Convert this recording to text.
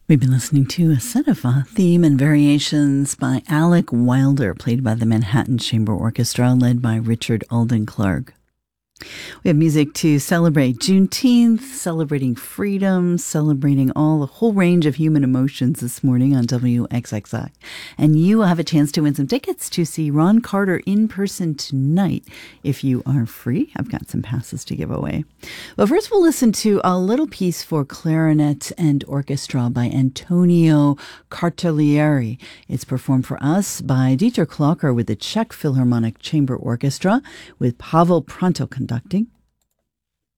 We've been listening to a set of theme and variations by Alec Wilder, played by the Manhattan Chamber Orchestra, led by Richard Alden Clark. We have music to celebrate Juneteenth, celebrating freedom, celebrating the whole range of human emotions this morning on WXXI. And you will have a chance to win some tickets to see Ron Carter in person tonight if you are free. I've got some passes to give away. But first we'll listen to a little piece for clarinet and orchestra by Antonio Cartaglieri. It's performed for us by Dieter Klocker with the Czech Philharmonic Chamber Orchestra with Pavel Pronto conducting.